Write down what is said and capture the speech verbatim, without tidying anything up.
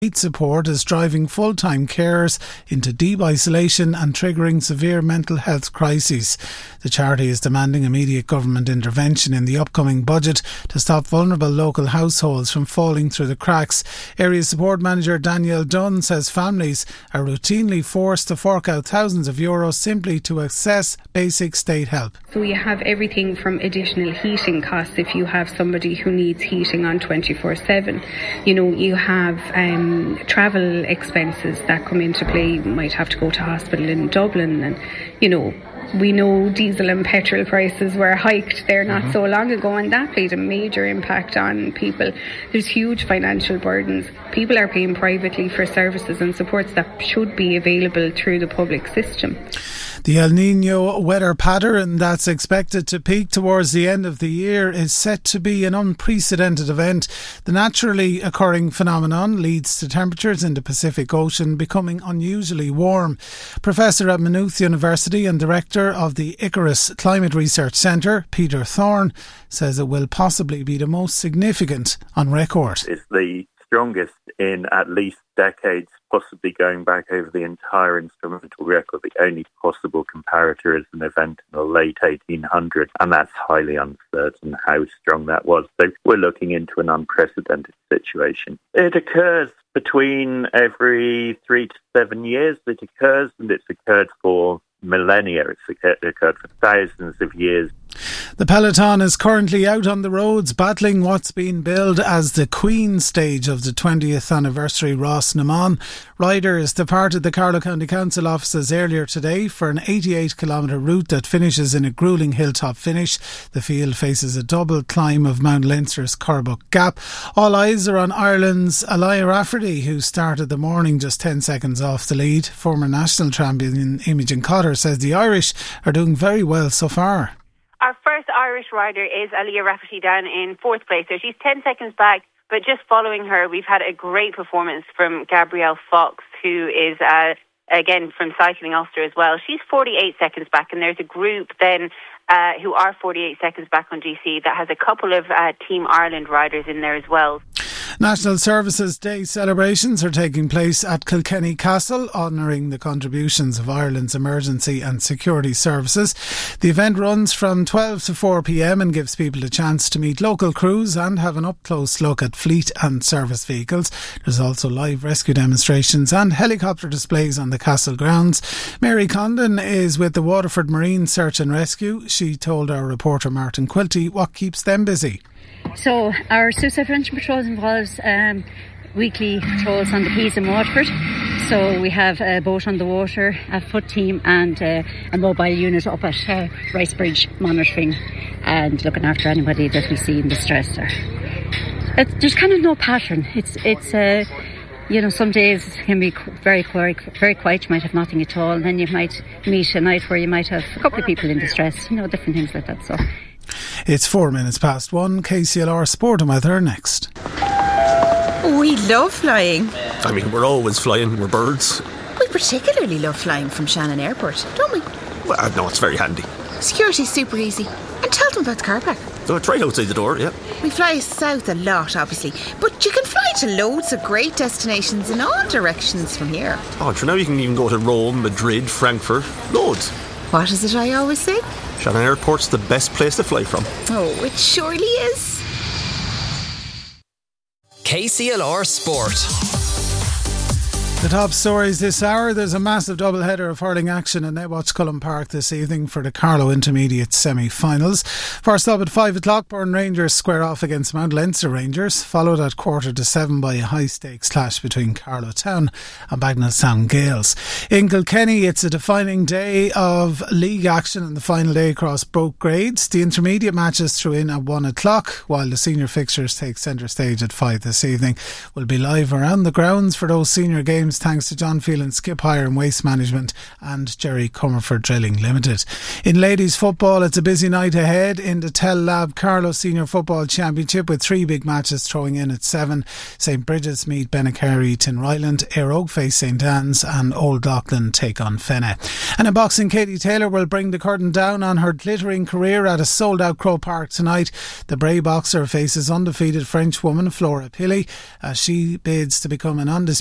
support is driving full-time carers into deep isolation and triggering severe mental health crises. The charity is demanding immediate government intervention in the upcoming budget to stop vulnerable local households from falling through the cracks. Area Support Manager Danielle Dunn says families are routinely forced to fork out thousands of euros simply to access basic state help. So you have everything from additional heating costs if you have somebody who needs heating on twenty-four seven. You know, you have um, travel expenses that come into play. You might have to go to hospital in Dublin, and you know, we know diesel and petrol prices were hiked there not mm-hmm. so long ago, and that played a major impact on people. There's huge financial burdens. People are paying privately for services and supports that should be available through the public system. The El Niño weather pattern that's expected to peak towards the end of the year is set to be an unprecedented event. The naturally occurring phenomenon leads to temperatures in the Pacific Ocean becoming unusually warm. Professor at Maynooth University and Director of the Icarus Climate Research Centre, Peter Thorne, says it will possibly be the most significant on record. It's the strongest in at least decades, possibly going back over the entire instrumental record. The only possible comparator is an event in the late eighteen hundreds, and that's highly uncertain how strong that was. So we're looking into an unprecedented situation. It occurs between every three to seven years. It occurs, and it's occurred for millennia. It's occurred for thousands of years. The peloton is currently out on the roads battling what's been billed as the Queen stage of the twentieth anniversary Ross na Mán. Riders departed the Carlow County Council offices earlier today for an eighty-eight kilometre route that finishes in a gruelling hilltop finish. The field faces a double climb of Mount Leinster's Curragh Gap. All eyes are on Ireland's Aliyah Rafferty, who started the morning just ten seconds off the lead. Former national champion Imogen Cotter says the Irish are doing very well so far. Our first Irish rider is Aliyah Rafferty down in fourth place. So she's ten seconds back, but just following her, we've had a great performance from Gabrielle Fox, who is, uh, again, from Cycling Ulster as well. She's forty-eight seconds back, and there's a group then uh, who are forty-eight seconds back on G C that has a couple of uh, Team Ireland riders in there as well. National Services Day celebrations are taking place at Kilkenny Castle, honouring the contributions of Ireland's emergency and security services. The event runs from twelve to four p.m. and gives people a chance to meet local crews and have an up-close look at fleet and service vehicles. There's also live rescue demonstrations and helicopter displays on the castle grounds. Mary Condon is with the Waterford Marine Search and Rescue. She told our reporter Martin Quilty what keeps them busy. So our suicide prevention patrols involves um, weekly patrols on the quays in Waterford. So we have a boat on the water, a foot team and uh, a mobile unit up at uh, Ricebridge monitoring and looking after anybody that we see in distress. Or, it, there's kind of no pattern. It's it's uh, you know, some days can be very quiet, very quiet. You might have nothing at all, and then you might meet a night where you might have a couple of people in distress. You know, different things like that. So. It's four minutes past one. K C L R Sport and Weather next. We love flying. I mean, we're always flying. We're birds. We particularly love flying from Shannon Airport, don't we? Well, no, it's very handy. Security's super easy. And tell them about the car park. So it's right outside the door, yeah. We fly south a lot, obviously, but you can fly to loads of great destinations in all directions from here. Oh, for now you can even go to Rome, Madrid, Frankfurt, loads. What is it I always say? Shannon Airport's the best place to fly from. Oh, it surely is. K C L R Sport. The top stories this hour. There's a massive doubleheader of hurling action in Netwatch Cullen Park this evening for the Carlow Intermediate semi-finals. First up at five o'clock, Burn Rangers square off against Mount Leinster Rangers, followed at quarter to seven by a high-stakes clash between Carlow Town and Bagnallstown Gales. In Kilkenny, it's a defining day of league action and the final day across both grades. The intermediate matches through in at one o'clock, while the senior fixtures take centre stage at five this evening. We'll be live around the grounds for those senior games games thanks to John Phelan Skip Hire and Waste Management and Jerry Comerford Drilling Limited. In ladies football, it's a busy night ahead in the Tell Lab Carlow Senior Football Championship with three big matches throwing in at seven. St Bridget's meet Bennacarry Tinryland, Ayr Oak face St Anne's and Old Dockland take on Fenagh. And in boxing, Katie Taylor will bring the curtain down on her glittering career at a sold out Croke Park tonight. The Bray boxer faces undefeated French woman Flora Pilley as she bids to become an undisputed